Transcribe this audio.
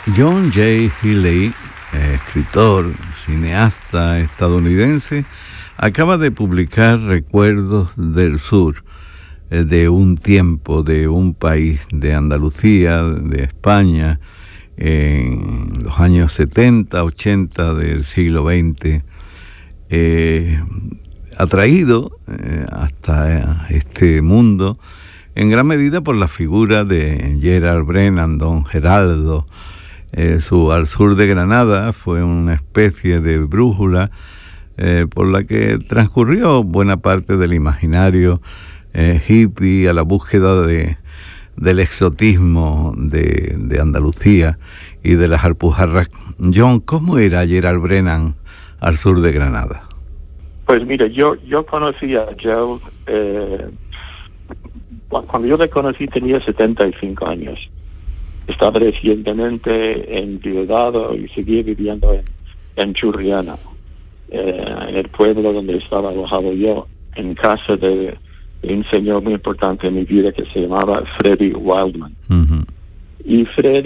John J. Healey, escritor, cineasta estadounidense, acaba de publicar Recuerdos del Sur, de un tiempo, de un país, de Andalucía, de España, en los años 70, 80 del siglo XX, atraído hasta este mundo en gran medida por la figura de Gerald Brennan, don Geraldo. Su Al sur de Granada fue una especie de brújula por la que transcurrió buena parte del imaginario hippie a la búsqueda del exotismo de Andalucía y de las Alpujarras. John, ¿cómo era Gerald Brennan al sur de Granada? Pues mira, yo conocí a Joe, cuando yo le conocí tenía 75 años. Estaba recientemente enviudado y seguía viviendo en Churriana, en el pueblo donde estaba alojado yo, en casa de un señor muy importante en mi vida que se llamaba Freddy Wildman. Uh-huh. Y Freddy